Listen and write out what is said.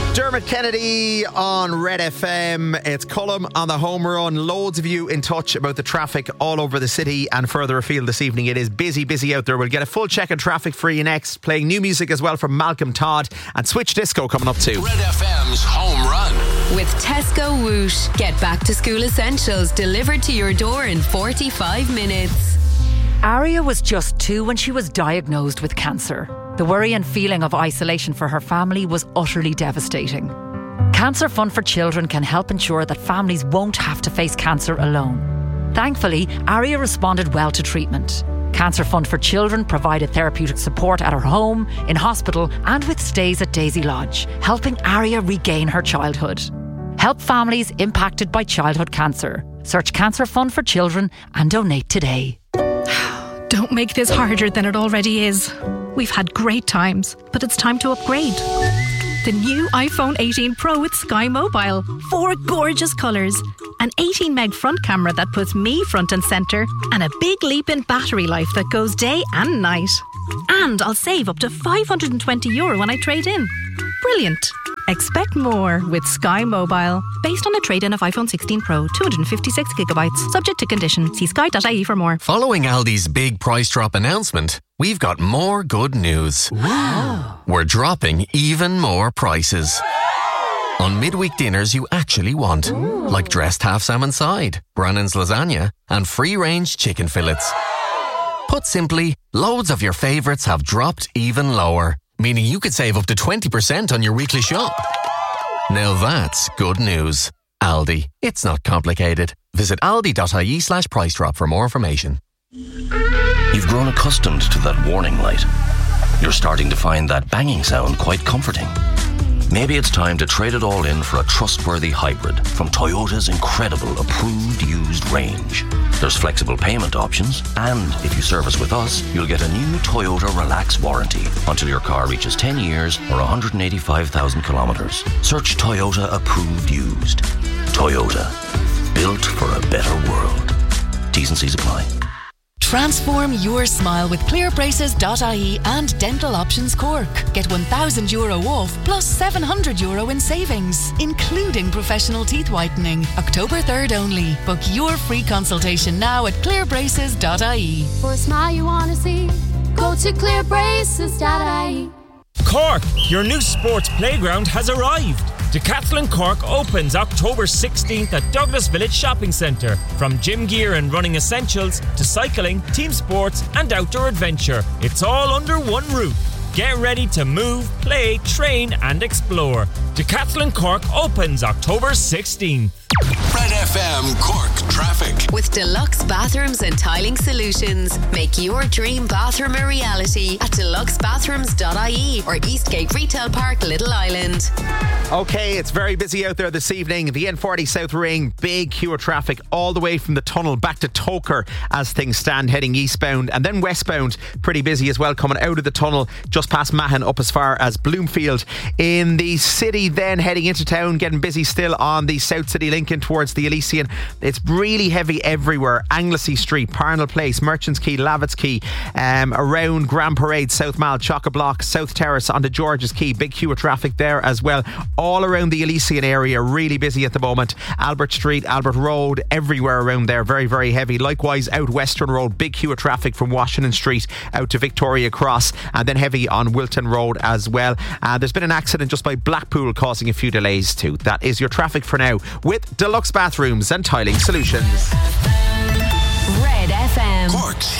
Dermot Kennedy on Red FM. It's Cullum on the home run. Loads of you in touch about the traffic all over the city and further afield this evening. It is busy out there. We'll get a full check of traffic for you next. Playing new music as well from Malcolm Todd and Switch Disco coming up too. Red FM's home run. With Tesco Whoosh, get back to school essentials delivered to your door in 45 minutes. Aria was just 2 when she was diagnosed with cancer. The worry and feeling of isolation for her family was utterly devastating. Cancer Fund for Children can help ensure that families won't have to face cancer alone. Thankfully, Aria responded well to treatment. Cancer Fund for Children provided therapeutic support at her home, in hospital and with stays at Daisy Lodge, helping Aria regain her childhood. Help families impacted by childhood cancer. Search Cancer Fund for Children and donate today. Don't make this harder than it already is. We've had great times, but it's time to upgrade. The new iPhone 18 Pro with Sky Mobile. 4 gorgeous colours. An 18 meg front camera that puts me front and centre. And a big leap in battery life that goes day and night. And I'll save up to €520 when I trade in. Brilliant. Expect more with Sky Mobile. Based on a trade-in of iPhone 16 Pro, 256GB. Subject to condition. See sky.ie for more. Following Aldi's big price drop announcement, we've got more good news. Wow. We're dropping even more prices. On midweek dinners you actually want. Like dressed half salmon side, Brannan's lasagna, and free-range chicken fillets. Put simply, loads of your favourites have dropped even lower, meaning you could save up to 20% on your weekly shop. Now that's good news. Aldi. It's not complicated. Visit aldi.ie/price drop for more information. You've grown accustomed to that warning light. You're starting to find that banging sound quite comforting. Maybe it's time to trade it all in for a trustworthy hybrid from Toyota's incredible approved used range. There's flexible payment options, and if you service with us, you'll get a new Toyota Relax warranty until your car reaches 10 years or 185,000 kilometres. Search Toyota approved used. Toyota. Built for a better world. T's and C's apply. Transform your smile with clearbraces.ie and Dental Options Cork. Get €1,000 off plus €700 in savings, including professional teeth whitening. October 3rd only. Book your free consultation now at clearbraces.ie. For a smile you want to see, go to clearbraces.ie. Cork, your new sports playground has arrived. Decathlon Cork opens October 16th at Douglas Village Shopping Centre. From gym gear and running essentials to cycling, team sports and outdoor adventure, it's all under one roof. Get ready to move, play, train and explore. Decathlon Cork opens October 16th. Red FM Cork traffic. With Deluxe Bathrooms and Tiling Solutions. Make your dream bathroom a reality at deluxebathrooms.ie or Eastgate Retail Park, Little Island. Okay, it's very busy out there this evening. The N40 South Ring, big queue of traffic all the way from the tunnel back to Toker as things stand heading eastbound, and then westbound pretty busy as well coming out of the tunnel just past Mahon up as far as Bloomfield. In the city then heading into town, getting busy still on the South City Lincoln towards the Elysian. It's really heavy everywhere. Anglesey Street, Parnell Place, Merchants Quay, Lavitt's Quay, around Grand Parade, South Mall, Chock-a-Block, South Terrace onto George's Quay. Big queue of traffic there as well. All around the Elysian area, really busy at the moment. Albert Street, Albert Road, everywhere around there, very, very heavy. Likewise, out Western Road, big queue of traffic from Washington Street out to Victoria Cross, and then heavy on Wilton Road as well. There's been an accident just by Blackpool causing a few delays too. That is your traffic for now with Deluxe Bathrooms and Tiling Solutions. Red FM. Cork's